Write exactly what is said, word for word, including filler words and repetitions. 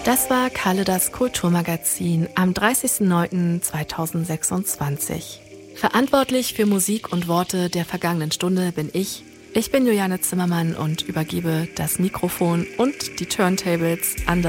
Das war Kalle das Kulturmagazin am dreißigsten neunten zweitausendsechsundzwanzig. Verantwortlich für Musik und Worte der vergangenen Stunde bin ich. Ich bin Juliane Zimmermann und übergebe das Mikrofon und die Turntables an